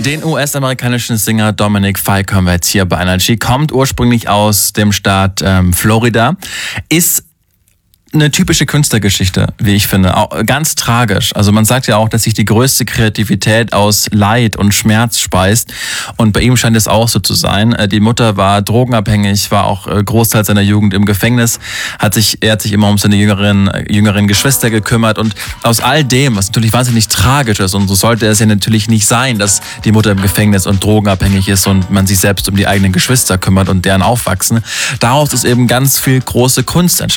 Den US-amerikanischen Sänger Dominic Fike hören wir jetzt hier bei Energy. Kommt ursprünglich aus dem Staat Florida, ist eine typische Künstlergeschichte, wie ich finde. Auch ganz tragisch. Also man sagt ja auch, dass sich die größte Kreativität aus Leid und Schmerz speist. Und bei ihm scheint es auch so zu sein. Die Mutter war drogenabhängig, war auch Großteil seiner Jugend im Gefängnis. Er hat sich immer um seine jüngeren Geschwister gekümmert. Und aus all dem, was natürlich wahnsinnig tragisch ist, und so sollte es ja natürlich nicht sein, dass die Mutter im Gefängnis und drogenabhängig ist und man sich selbst um die eigenen Geschwister kümmert und deren Aufwachsen. Daraus ist eben ganz viel große Kunst entstanden.